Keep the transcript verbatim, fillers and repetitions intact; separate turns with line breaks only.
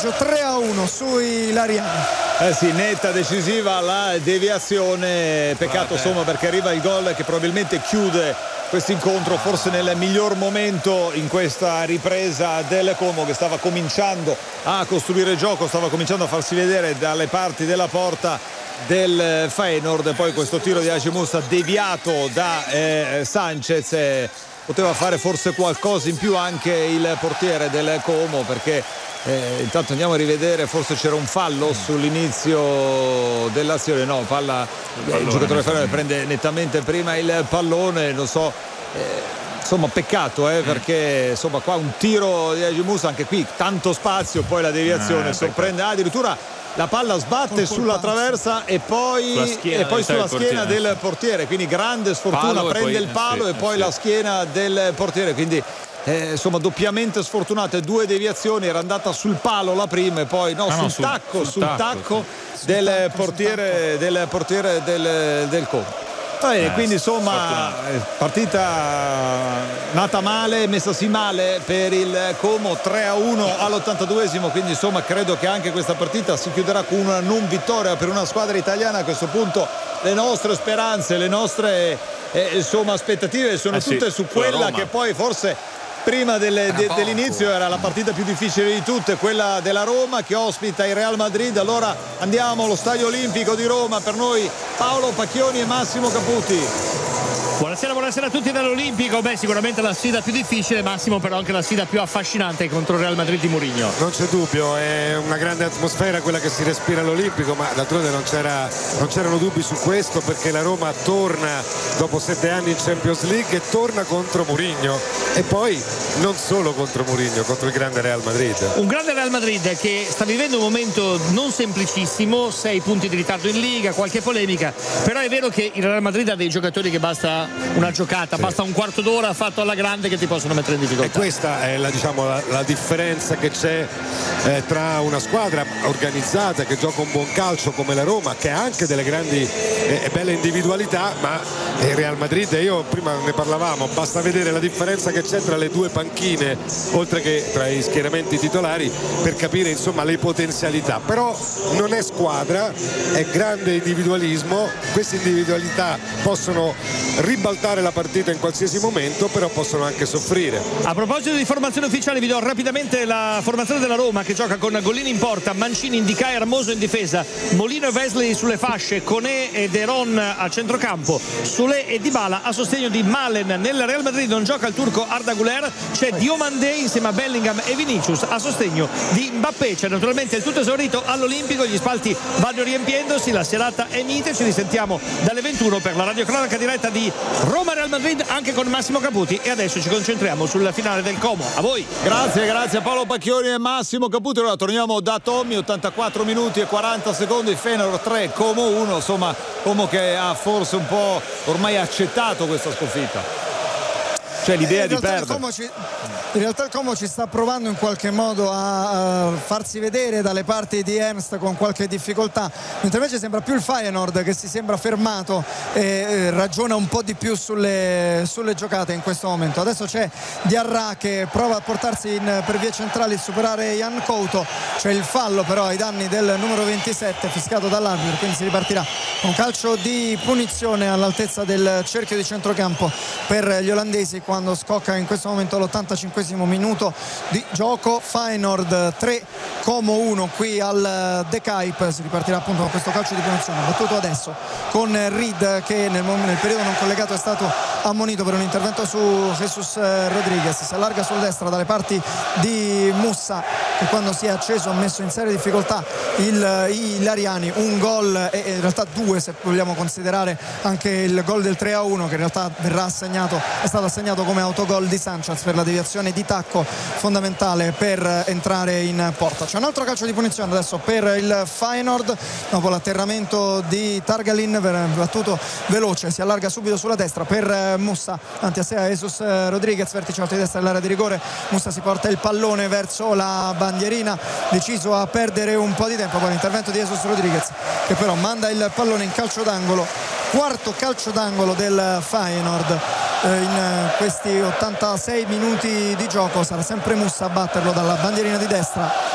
vantaggio tre a uno sui Lariani.
Eh sì, netta, decisiva la deviazione, peccato insomma perché arriva il gol che probabilmente chiude questo incontro forse nel miglior momento in questa ripresa del Como, che stava cominciando a costruire gioco, stava cominciando a farsi vedere dalle parti della porta del Feyenoord. Poi questo tiro di Hagi Moussa deviato da eh, Sanchez, eh, poteva fare forse qualcosa in più anche il portiere del Como, perché eh, intanto andiamo a rivedere, forse c'era un fallo sull'inizio dell'azione, no, palla, il giocatore Feyenoord prende nettamente prima il pallone, non so, eh, insomma peccato eh, perché insomma qua un tiro di Hagi Moussa, anche qui tanto spazio, poi la deviazione ah, sorprende, ah, addirittura la palla sbatte sulla traversa e poi sulla schiena, e poi sulla schiena del portiere, quindi grande sfortuna, prende il palo e poi la schiena del portiere, quindi eh, insomma doppiamente sfortunate, due deviazioni, era andata sul palo la prima e poi no, ah, sul, no sul tacco sul, sul tacco, tacco sì. del, sul tacco, portiere, sul del portiere del, del Como. Eh, quindi insomma partita nata male, messa sì male per il Como, tre a uno all'ottantaduesimo, quindi insomma credo che anche questa partita si chiuderà con una non vittoria per una squadra italiana. A questo punto le nostre speranze, le nostre eh, insomma aspettative sono eh sì, tutte su quella che poi forse prima delle, de, dell'inizio era la partita più difficile di tutte, quella della Roma che ospita il Real Madrid. Allora andiamo allo Stadio Olimpico di Roma, per noi Paolo Pacchioni e Massimo Caputi.
Buonasera, buonasera a tutti dall'Olimpico. Beh, sicuramente la sfida più difficile, Massimo, però anche la sfida più affascinante contro il Real Madrid di Mourinho.
Non c'è dubbio, è una grande atmosfera quella che si respira all'Olimpico, ma d'altronde non, c'era, non c'erano dubbi su questo, perché la Roma torna dopo sette anni in Champions League e torna contro Mourinho, e poi non solo contro Mourinho, contro il grande Real Madrid.
Un grande Real Madrid che sta vivendo un momento non semplicissimo, sei punti di ritardo in Liga, qualche polemica, però è vero che il Real Madrid ha dei giocatori che basta una giocata, sì. basta un quarto d'ora fatto alla grande che ti possono mettere in difficoltà.
E questa è la, diciamo, la, la differenza che c'è eh, tra una squadra organizzata che gioca un buon calcio come la Roma, che ha anche delle grandi e eh, belle individualità, ma il Real Madrid, io prima ne parlavamo, basta vedere la differenza che c'è tra le due panchine oltre che tra i schieramenti titolari per capire insomma le potenzialità. Però non è squadra, è grande individualismo, queste individualità possono ribaltare la partita in qualsiasi momento, però possono anche soffrire.
A proposito di formazione ufficiale, vi do rapidamente la formazione della Roma, che gioca con Golini in porta, Mancini, Ndicà e Hermoso in difesa, Molino e Wesley sulle fasce, Koné e Deron a centrocampo, Solé e Dybala a sostegno di Malen. Nel Real Madrid non gioca il turco Arda Güler, c'è Diomandé insieme a Bellingham e Vinicius a sostegno di Mbappé. C'è naturalmente il tutto esaurito all'Olimpico, gli spalti vanno riempiendosi, la serata è mite. Ci risentiamo dalle ventuno per la radiocronaca diretta di Roma Real Madrid anche con Massimo Caputi, e adesso ci concentriamo sulla finale del Como. A voi.
Grazie, grazie a Paolo Pacchioni e Massimo Caputi. Allora torniamo da Tommy, ottantaquattro minuti e quaranta secondi, Feyenoord tre, Como uno, insomma Como che ha forse un po' ormai accettato questa sconfitta. Cioè l'idea di perdere.
Ci, in realtà il Como ci sta provando in qualche modo a, a farsi vedere dalle parti di Ernst con qualche difficoltà, mentre invece sembra più il Feyenoord che si sembra fermato e eh, ragiona un po' di più sulle, sulle giocate in questo momento. Adesso c'è Diarra che prova a portarsi in, per vie centrali, superare Jan Couto. C'è il fallo però ai danni del numero ventisette fischiato dall'arbitro, quindi si ripartirà con calcio di punizione all'altezza del cerchio di centrocampo per gli olandesi, quando scocca in questo momento l'ottantacinquesimo minuto di gioco. Feyenoord tre, Como uno qui al De Kuip. Si ripartirà appunto con questo calcio di punizione battuto adesso con Reed, che nel, nel periodo non collegato è stato ammonito per un intervento su Jesus Rodriguez. Si allarga sulla destra dalle parti di Moussa, che quando si è acceso ha messo in seria difficoltà il, i Lariani. Un gol e in realtà due, se vogliamo considerare anche il gol del tre a uno, che in realtà verrà assegnato, è stato assegnato come autogol di Sanchez per la deviazione di tacco fondamentale per entrare in porta. C'è un altro calcio di punizione adesso per il Feyenoord dopo l'atterramento di Targalin, battuto veloce, si allarga subito sulla destra per Moussa, davanti a sé a Jesus Rodriguez, vertice alto di destra dell'area di rigore. Moussa si porta il pallone verso la bandierina, deciso a perdere un po' di tempo. Poi l'intervento di Jesus Rodriguez, che però manda il pallone in calcio d'angolo, quarto calcio d'angolo del Feyenoord in questi ottantasei minuti di gioco. Sarà sempre Moussa a batterlo dalla bandierina di destra.